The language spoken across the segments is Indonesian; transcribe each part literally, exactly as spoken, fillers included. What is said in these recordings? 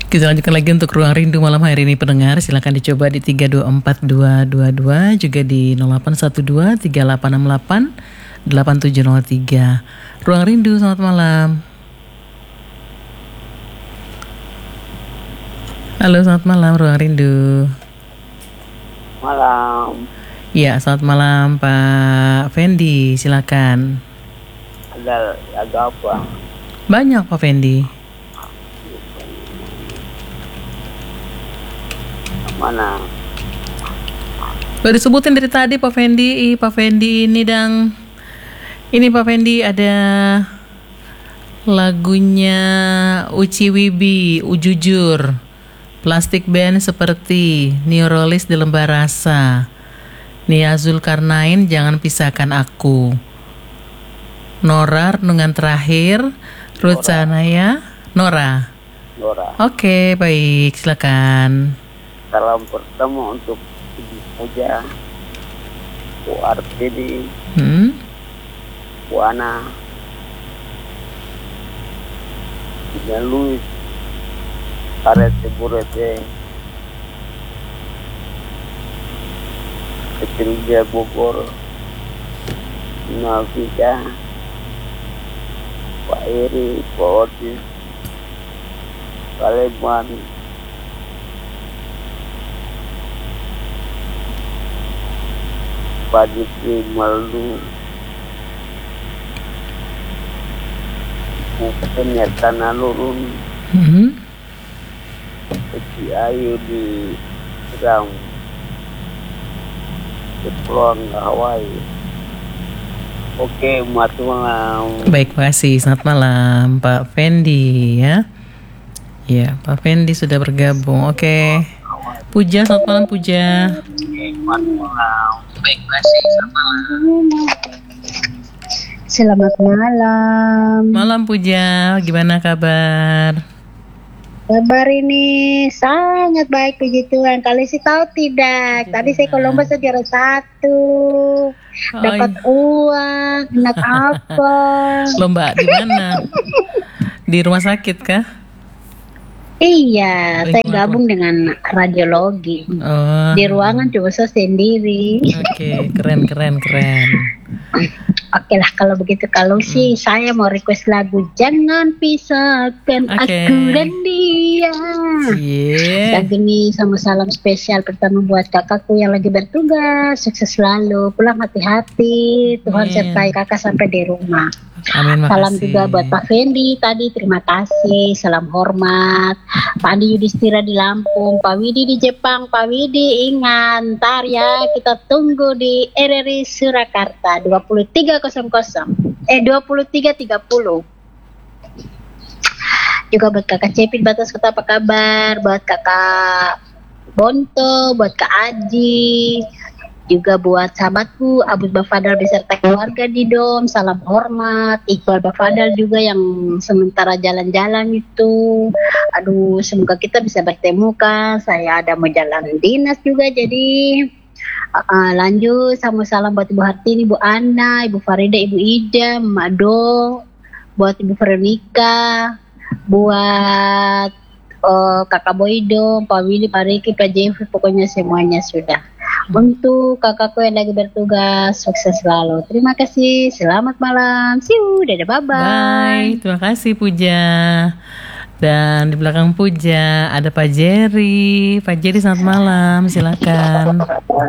Kita lanjutkan lagi untuk Ruang Rindu malam hari ini pendengar. Silakan dicoba di tiga dua empat dua dua dua, juga di nol delapan satu dua tiga delapan enam delapan delapan tujuh nol tiga. Ruang Rindu, selamat malam. Halo, selamat malam Ruang Rindu. Malam. Ya, selamat malam Pak Fendi, silakan. Ada lagu apa? Banyak Pak Fendi. Mana? Udah disebutin dari tadi Pak Fendi. Ih, Pak Fendi ini dang. Ini Pak Fendi ada lagunya Uci Wibi, Ujujur. Plastik Band seperti Neurolis di Lembah Rasa. Nia Zulkarnain, Jangan Pisahkan Aku. Nora, Renungan Terakhir. Ruth Sanaya, Nora. Nora. Oke, baik, silakan. Salam pertama untuk Ibu Puja, Bu Artini, Hmm? Bu Ana, Ibu Luis, Arete Burete, Kecilja Bogor, Navika, Pak Eri, Pak Otis, Kaleman, Pak Jepri Maldu, Mungkin ya Tanah Nurun, Hmm? Keci Ayu di Ram, Kepulauan Hawaii. Oke, malam. Baik, makasih. Selamat malam Pak Fendi ya. Ya, Pak Fendi sudah bergabung. Oke. Puja, selamat malam Puja. Malam. Baik, makasih. Selamat malam. Selamat malam. Malam Puja, gimana kabar? Kabar ini sangat baik, puji Tuhan. Kalian sih tahu tidak? Tadi saya ke lomba saya juara satu, dapat uang, enak apa? Lomba di mana? Di rumah sakit kah? Iya, Baik, saya kenapa? gabung dengan radiologi. Oh, Di ruangan cuma saya sendiri. oke, keren keren keren. Oke lah kalau begitu. Kalau sih saya mau request lagu Jangan Pisahkan Oke. Aku dan Dia. Iya. Lagu ini sama salam spesial pertama buat kakakku yang lagi bertugas. Sukses selalu, pulang hati-hati. Tuhan Amin. sertai kakak sampai di rumah. Amin, makasih. Salam juga buat Pak Fendi tadi, terima kasih. Salam hormat. Pak Andi Yudhistira di Lampung, Pak Widi di Jepang. Pak Widi ingat, ntar ya kita tunggu di R R I Surakarta dua puluh tiga nol nol eh dua puluh tiga tiga puluh. Juga buat kakak Cepin Batas Kota, apa kabar? Buat kakak Bonto, buat kak Aji, juga buat sahabatku Abu Bafadal beserta keluarga di Dom, salam hormat. Iqbal Bafadal juga yang sementara jalan-jalan itu. Aduh, semoga kita bisa bertemu kan. Saya ada mau jalan dinas juga, jadi uh, uh, lanjut. Sama salam buat Ibu Hartini, Ibu Ana, Ibu Farida, Ibu Ida, Mak Do, buat Ibu Veronica, buat uh, Kakak Boydo, Pak Willy, Pak Riki, Pak Jeffrey, pokoknya semuanya sudah. Untuk kakakku yang lagi bertugas, sukses selalu. Terima kasih, selamat malam. See you, dadah, bye-bye. Bye, terima kasih Puja. Dan di belakang Puja ada Pak Jerry. Pak Jerry, selamat malam, silakan.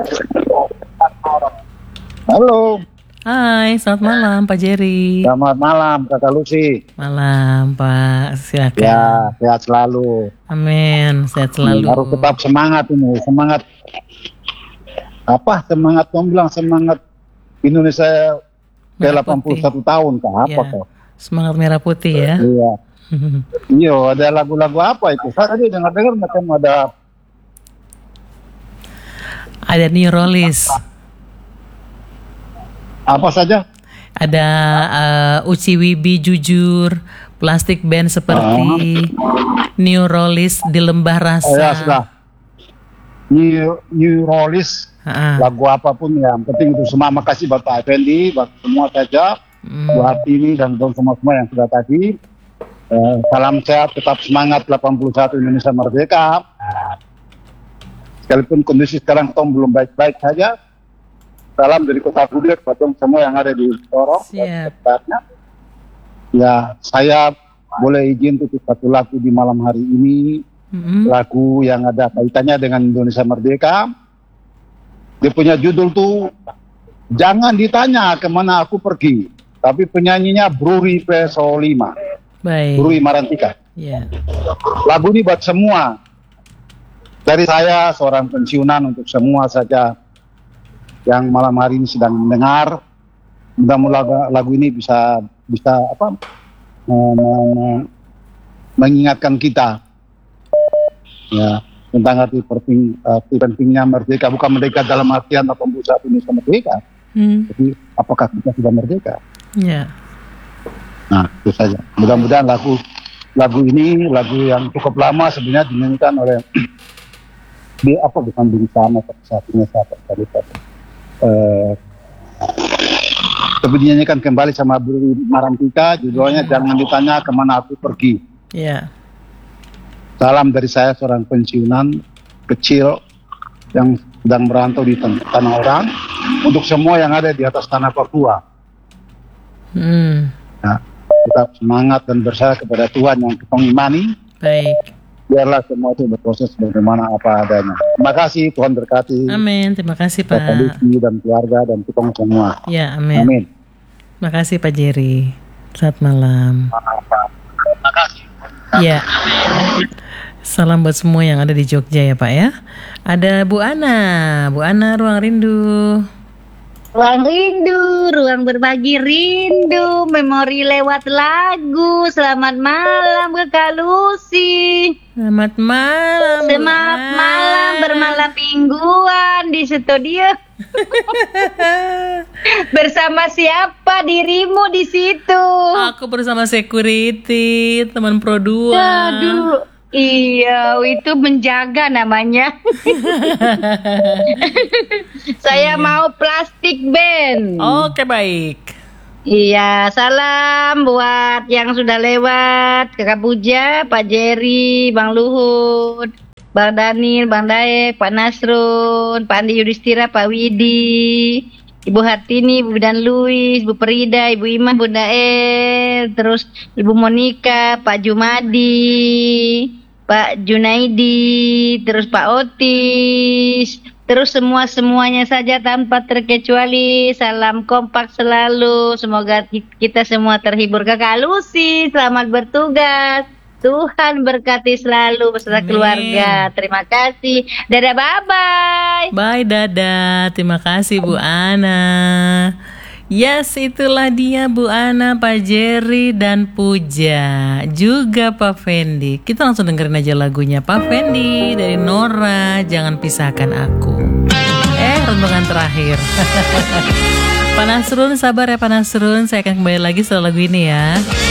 Halo. Hai, selamat malam Pak Jerry. Selamat malam Kakak Lucy. Malam Pak, silakan. Ya, sehat selalu. Amin, sehat selalu. Harus tetap semangat ini, semangat. Apa semangat kamu bilang semangat Indonesia ke Merah delapan puluh satu putih. tahun kah? Apa Ya, kok? semangat merah putih ya. Iya. Iya, ada lagu-lagu apa itu? Saya tadi dengar-dengar macam ada Ada Neurolis, apa saja? ada uh, Uci Wibi, Jujur, Plastik Band seperti Neurolis di Lembah Oh ya, Rasa. sudah. New, new Rollis, Ah, lagu apapun ya, yang penting itu semua. Makasih buat Pak Effendi, buat semua saja, hmm. buat ini dan untuk semua-semua yang sudah tadi. Eh, salam sehat, tetap semangat delapan puluh satu Indonesia Merdeka. Sekalipun kondisi sekarang Tom belum baik-baik saja. Salam dari Kota Gudeg, buat semua yang ada di Sorong. Siap. Ya, saya boleh izin tutup satu lagu di malam hari ini. Mm-mm. Lagu yang ada kaitannya dengan Indonesia Merdeka. Dia punya judul tuh Jangan Ditanya Kemana Aku Pergi, tapi penyanyinya Bruri P Solima, Baik. Bruri Marantika. Ya. Lagu ini buat semua, dari saya seorang pensiunan, untuk semua saja yang malam hari ini sedang mendengar. Mudah-mudahan lagu ini bisa bisa apa eh, mengingatkan kita ya tentang arti penting, arti pentingnya merdeka, bukan merdeka dalam artian delapan puluh satu Indonesia merdeka, Hmm. jadi apakah kita sudah merdeka? Ya. Nah, itu saja. Mudah-mudahan lagu lagu ini lagu yang cukup lama sebenarnya dinyanyikan oleh di apa bukan Bung Sama satunya siapa tadi eh, tapi dinyanyikan kembali sama Bruri Marantika, judulnya Jangan Ditanya Kemana Aku Pergi. Ya. Salam dari saya, seorang pensiunan kecil yang sedang merantau di tan- tanah orang, untuk semua yang ada di atas tanah Papua. Hmm. Nah, tetap semangat dan berserah kepada Tuhan yang kita imani. Baik. Biarlah semua itu berproses bagaimana apa adanya. Terima kasih, Tuhan berkati. Amin. Terima kasih Pak Pak. Liki dan keluarga dan kita semua. Ya, amin. Amin. Terima kasih Pak Jerry. Selamat malam. Terima kasih. Ya. Salam buat semua yang ada di Jogja ya Pak ya. Ada Bu Ana. Bu Ana, Ruang Rindu. Ruang rindu, ruang berbagi rindu, memori lewat lagu. Selamat malam Kakak Lucy. Selamat malam. Bu Selamat Ana. malam, bermalam mingguan di studio. Bersama siapa dirimu di situ? Aku bersama security, teman Pro dua. Aduh, iya itu menjaga namanya. Saya mau plastik band. Oke, baik. Iya, salam buat yang sudah lewat, Kakak Puja, Pak Jerry, Bang Luhut, Bang Daniel, Bang Daek, Pak Nasrun, Pak Andi Yudhistira, Pak Widi, Ibu Hartini, Ibu Dan Luis, Ibu Perida, Ibu Imah, Bunda El, terus Ibu Monika, Pak Jumadi, Pak Junaidi, terus Pak Otis, terus semua-semuanya saja tanpa terkecuali. Salam kompak selalu, semoga kita semua terhibur. Kakak Lucy, selamat bertugas. Tuhan berkati selalu beserta Amin. keluarga. Terima kasih. Dadah, bye-bye. Bye, dadah. Terima kasih Bu Ana. Yes, itulah dia Bu Ana, Pak Jerry, dan Puja. Juga Pak Fendi. Kita langsung dengerin aja lagunya Pak Fendi dari Nora, Jangan Pisahkan Aku. Eh, renungan terakhir. Pak Nasrun, sabar ya Pak Nasrun. Saya akan kembali lagi setelah lagu ini ya.